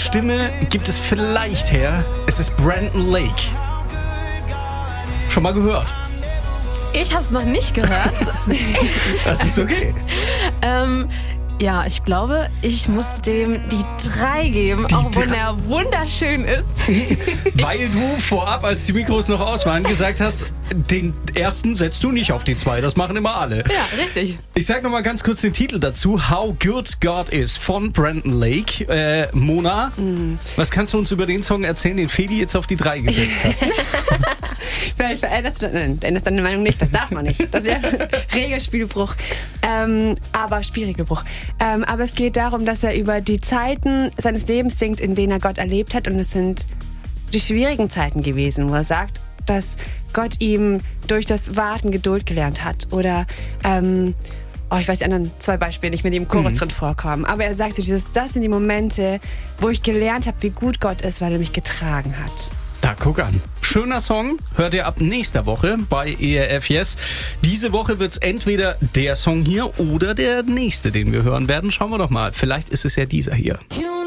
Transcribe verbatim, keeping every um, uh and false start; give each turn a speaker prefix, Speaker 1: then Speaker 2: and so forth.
Speaker 1: Stimme gibt es vielleicht her. Es ist Brandon Lake. Schon mal gehört?
Speaker 2: Ich habe es noch nicht gehört.
Speaker 1: Das ist okay.
Speaker 2: ähm, ja, ich glaube, ich muss dem die drei geben,
Speaker 1: Die
Speaker 2: auch wenn
Speaker 1: drei.
Speaker 2: er wunderschön ist.
Speaker 1: Weil du vorab, als die Mikros noch aus waren, gesagt hast, den ersten setzt du nicht auf die zwei. Das machen immer alle.
Speaker 2: Ja, richtig.
Speaker 1: Ich sag noch mal ganz kurz den Titel dazu. How Good God Is von Brandon Lake. Äh, Mona, mm. was kannst du uns über den Song erzählen, den Fedi jetzt auf die drei gesetzt hat?
Speaker 3: Vielleicht veränderst du nein, änderst deine Meinung nicht, das darf man nicht. Das ist ja Regelspielbruch. Ähm, aber Spielregelbruch. Ähm, aber es geht darum, dass er über die Zeiten seines Lebens singt, in denen er Gott erlebt hat. Und es sind die schwierigen Zeiten gewesen, wo er sagt, dass Gott ihm durch das Warten Geduld gelernt hat. Oder, ähm, oh, ich weiß die anderen zwei Beispiele nicht, mit dem im Chorus mhm. drin vorkommen. Aber er sagt so, dieses, das sind die Momente, wo ich gelernt habe, wie gut Gott ist, weil er mich getragen hat.
Speaker 1: Da, guck an. Schöner Song, hört ihr ab nächster Woche bei E R F Yes. Diese Woche wird es entweder der Song hier oder der nächste, den wir hören werden. Schauen wir doch mal. Vielleicht ist es ja dieser hier.